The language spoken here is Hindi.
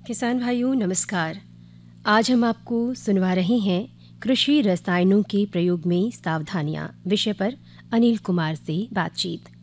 किसान भाइयों नमस्कार। आज हम आपको सुनवा रहे हैं कृषि रसायनों के प्रयोग में सावधानियां विषय पर अनिल कुमार से बातचीत।